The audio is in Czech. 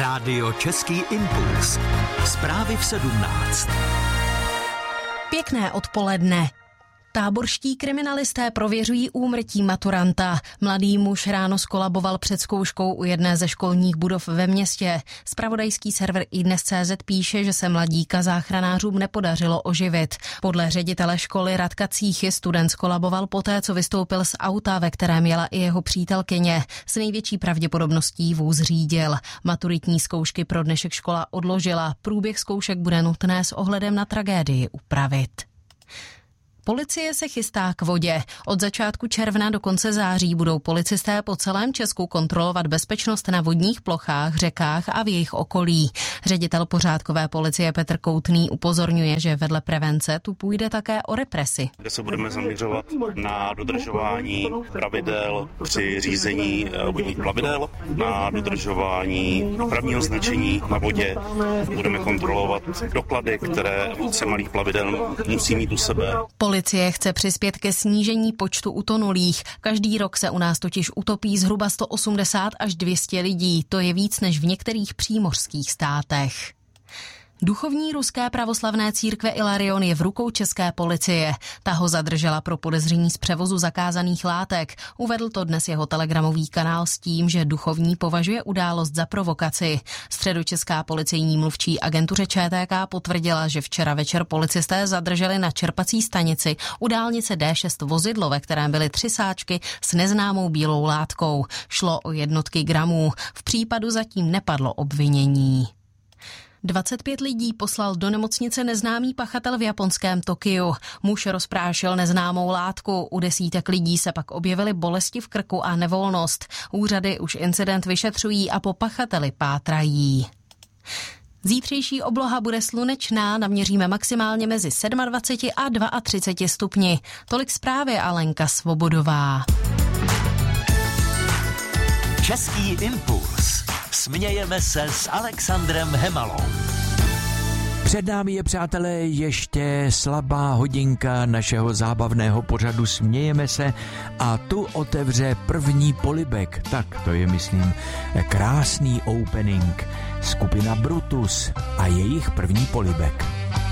Rádio Český impuls. Zprávy v 17. Pěkné odpoledne. Táborští kriminalisté prověřují úmrtí maturanta. Mladý muž ráno skolaboval před zkouškou u jedné ze školních budov ve městě. Zpravodajský server iDnes.cz píše, že se mladíka záchranářům nepodařilo oživit. Podle ředitele školy Radka Cíchy student skolaboval poté, co vystoupil z auta, ve kterém jela i jeho přítelkyně. S největší pravděpodobností vůz řídil. Maturitní zkoušky pro dnešek škola odložila. Průběh zkoušek bude nutné s ohledem na tragédii upravit. Policie se chystá k vodě. Od začátku června do konce září budou policisté po celém Česku kontrolovat bezpečnost na vodních plochách, řekách a v jejich okolí. Ředitel pořádkové policie Petr Koutný upozorňuje, že vedle prevence tu půjde také o represi. Kde se budeme zaměřovat na dodržování pravidel při řízení vodních plavidel, na dodržování dopravního značení na vodě. Budeme kontrolovat doklady, které vůdce malých plavidel musí mít u sebe. Policie chce přispět ke snížení počtu utonulých. Každý rok se u nás totiž utopí zhruba 180 až 200 lidí. To je víc než v některých přímořských státech. Duchovní ruské pravoslavné církve Ilarion je v rukou české policie. Ta ho zadržela pro podezření z převozu zakázaných látek. Uvedl to dnes jeho telegramový kanál s tím, že duchovní považuje událost za provokaci. Středočeská policejní mluvčí agentuře ČTK potvrdila, že včera večer policisté zadrželi na čerpací stanici u dálnice D6 vozidlo, ve kterém byly 3 sáčky s neznámou bílou látkou. Šlo o jednotky gramů. V případu zatím nepadlo obvinění. 25 lidí poslal do nemocnice neznámý pachatel v japonském Tokiu. Muž rozprášil neznámou látku, u desítek lidí se pak objevily bolesti v krku a nevolnost. Úřady už incident vyšetřují a po pachateli pátrají. Zítřejší obloha bude slunečná, naměříme maximálně mezi 27 a 32 stupni. Tolik zprávy a Lenka Svobodová. Český impuls. Smějeme se s Alexandrem Hemalou. Před námi je, přátelé, ještě slabá hodinka našeho zábavného pořadu Smějeme se a tu otevře první polibek. Tak to je, myslím, krásný opening. Skupina Brutus a jejich první polibek.